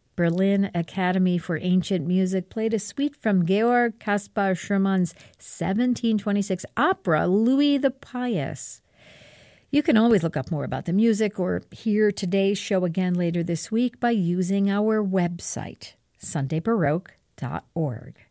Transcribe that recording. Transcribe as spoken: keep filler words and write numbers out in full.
Berlin Academy for Ancient Music played a suite from Georg Caspar Schumann's seventeen twenty-six opera, Louis the Pious. You can always look up more about the music or hear today's show again later this week by using our website, sunday baroque dot org.